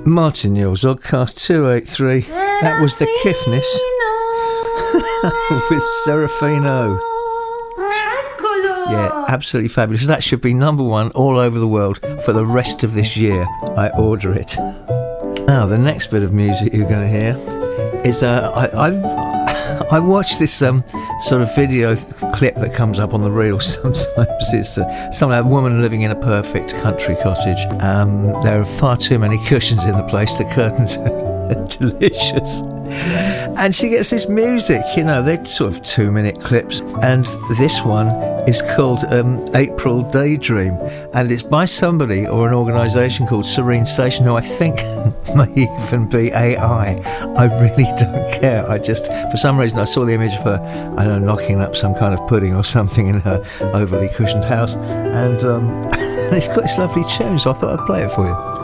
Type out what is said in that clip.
Martin Newell, Zodcast 283. That was the Kiffness with Serafino. Yeah, absolutely fabulous. That should be number one all over the world for the rest of this year. I order it. Now, the next bit of music you're going to hear is I watched this sort of video clip that comes up on the reels sometimes. It's a woman living in a perfect country cottage. There are far too many cushions in the place. The curtains are delicious. And she gets this music, you know, they're sort of 2-minute clips. And this one is called April Daydream. And it's by somebody or an organisation called Serene Station, who I think may even be AI. I really don't care. I just, for some reason, I saw the image of her, I don't know, knocking up some kind of pudding or something in her overly cushioned house. And it's got this lovely tune, so I thought I'd play it for you.